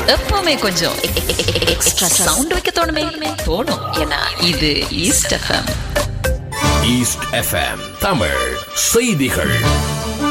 எப்பவுமே கொஞ்சம் extra sound வைக்க தோணுமே தோணும். ஏன்னா இது east FM. East FM Tamil செய்திகள்.